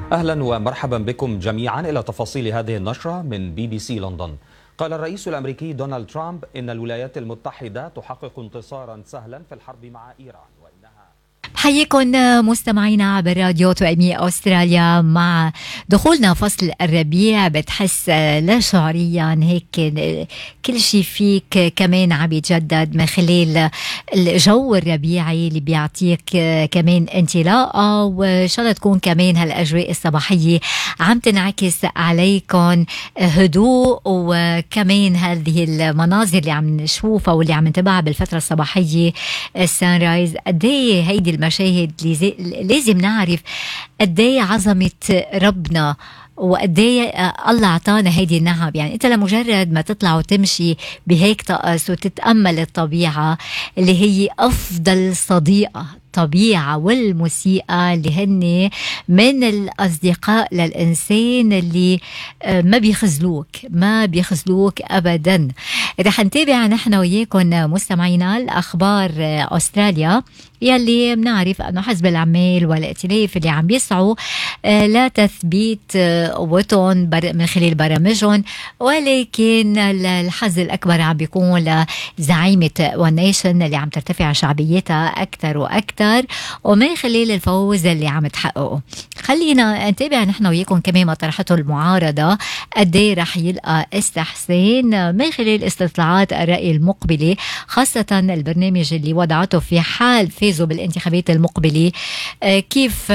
أهلا ومرحبا بكم جميعا إلى تفاصيل هذه النشرة من BBC لندن. قال الرئيس الأمريكي دونالد ترامب إن الولايات المتحدة تحقق انتصارا سهلا في الحرب مع إيران وإنها حييكم مستمعينا عبر راديو توأمية أستراليا. مع دخولنا فصل الربيع بتحس لا شعوريا هيك كل شيء فيك كمان عم يتجدد من خلال الجو الربيعي اللي بيعطيك كمان انطلاقة، وإن شاء الله تكون كمان هالأجواء الصباحية عم تنعكس عليكم هدوء، وكمان هذه المناظر اللي عم نشوفها واللي عم نتابعها بالفترة الصباحية السان رايز. قديه هيدي المشاهد لازم نعرف قديه عظمة ربنا وقديه الله عطانا هيدي النعم. يعني انت لمجرد ما تطلع وتمشي بهيك طقس وتتأمل الطبيعة اللي هي أفضل صديقة، الطبيعة والموسيقى اللي هن من الأصدقاء للإنسان اللي ما بيخزلوك أبدا. رح نتابع نحن وياكم مستمعينا الأخبار أستراليا يلي بنعرف أنه حزب العمال والائتلاف اللي عم بيسعوا لتثبيت قوتهم من خلال برامجهم، ولكن الحظ الأكبر عم بيكون لزعيمة ونيشن اللي عم ترتفع شعبيتها أكثر وأكثر ومن خلال الفوز اللي عم تحققه. خلينا نتابع نحن وياكم كمان ما طرحته المعارضة قديه رح يلقى استحسان من خلال استطلاعات الرأي المقبلة، خاصة البرنامج اللي وضعته في حال فازوا بالانتخابات المقبلة. كيف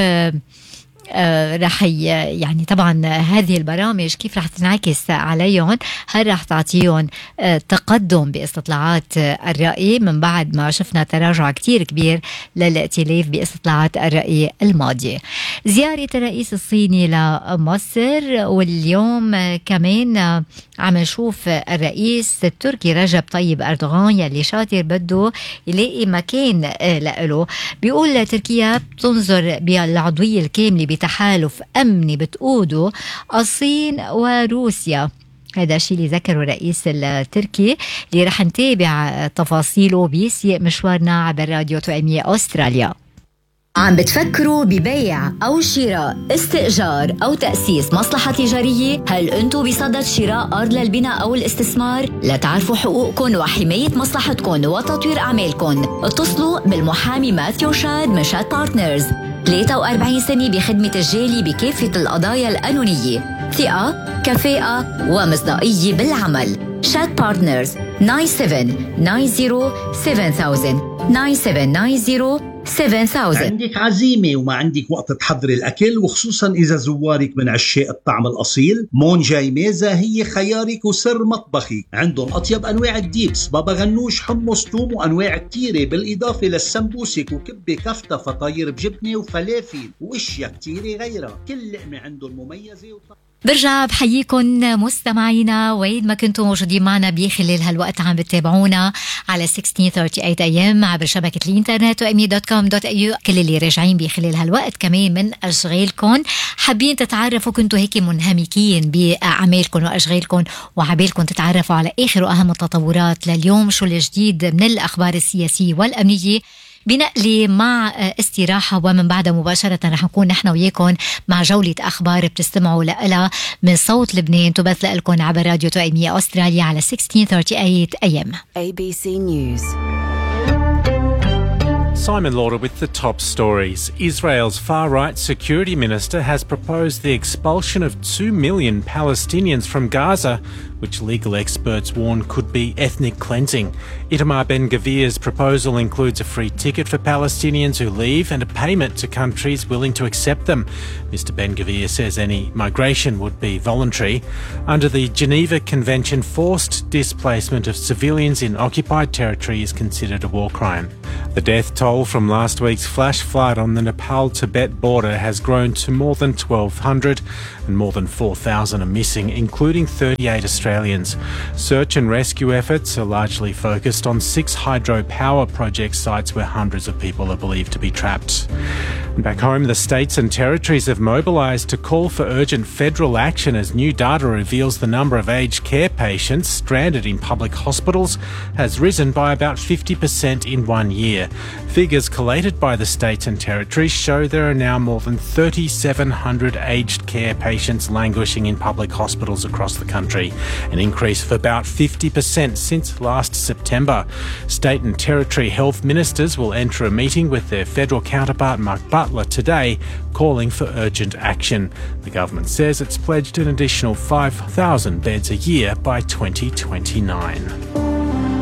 رح يعني طبعا هذه البرامج كيف رح تنعكس عليهم؟ هل رح تعطيهم تقدم باستطلاعات الرأي من بعد ما شفنا تراجع كتير كبير للائتلاف باستطلاعات الرأي الماضية؟ زيارة الرئيس الصيني لمصر، واليوم كمان عم نشوف الرئيس التركي رجب طيب أردوغان يلي شاطر بده يلاقي مكان له. بيقول تركيا بتنظر بالعضوية الكاملة بتحالف أمني بتقوده الصين وروسيا. هذا الشيء اللي ذكره الرئيس التركي اللي رح نتابع تفاصيله بيسيق مشوارنا عبر راديو توأمية أستراليا. عم بتفكروا ببيع أو شراء، استئجار أو تأسيس مصلحة تجارية؟ هل أنتوا بصدد شراء أرض للبناء أو الاستثمار؟ لتعرفوا حقوقكم وحماية مصلحتكم وتطوير أعمالكم، اتصلوا بالمحامي ماثيو شاد من شاد بارتنرز. 43 سنة بخدمة الجالي بكافة القضايا القانونية، ثقة، كفاءة ومصداقية بالعمل. شاد بارتنرز 97907000. عندك عزيمة وما عندك وقت تحضري الأكل، وخصوصا إذا زوارك من عشاق الطعم الأصيل، مونجاي ميزة هي خيارك وسر مطبخي. عندهم أطيب أنواع الديبس، بابا غنوش، حمص، توم وأنواع كتيرة، بالإضافة للسمبوسك وكبة كفتة فطاير بجبنة وفلافل وأشياء كتيرة غيرها. كل لقمة عندهم مميزة برجع بحييكم مستمعينا وين ما كنتوا موجودين معنا بخلال هالوقت. عم بتابعونا على 1638 AM عبر شبكة الانترنت وامي.com.au. كل اللي راجعين بخلال هالوقت كمان من أشغالكم حابين تتعرفوا، كنتوا هيك منهمكين بأعمالكم وأشغالكم وعبالكم تتعرفوا على آخر وأهم التطورات لليوم، شو الجديد من الأخبار السياسية والأمنية. بنقلي مع استراحة ومن بعدها مباشرة رح نكون نحن وياكم مع جولة أخبار بتستمعوا لها من صوت لبنان، تبث لكم عبر راديو توأمية أستراليا على 1638 AM. ABC News. Simon Lauder with the top stories. Israel's far-right security minister has proposed the expulsion of 2 million Palestinians from Gaza, which legal experts warn could be ethnic cleansing. Itamar Ben-Gvir's proposal includes a free ticket for Palestinians who leave and a payment to countries willing to accept them. Mr Ben-Gvir says any migration would be voluntary. Under the Geneva Convention, forced displacement of civilians in occupied territory is considered a war crime. The death toll from last week's flash flood on the Nepal-Tibet border has grown to more than 1,200 and more than 4,000 are missing, including 38 Australians. Search and rescue efforts are largely focused on 6 hydropower project sites where hundreds of people are believed to be trapped. Back home, the states and territories have mobilised to call for urgent federal action as new data reveals the number of aged care patients stranded in public hospitals has risen by about 50% in 1 year. Figures collated by the states and territories show there are now more than 3,700 aged care patients languishing in public hospitals across the country, an increase of about 50% since last September. State and territory health ministers will enter a meeting with their federal counterpart Mark Butler today, calling for urgent action. The government says it's pledged an additional 5,000 beds a year by 2029.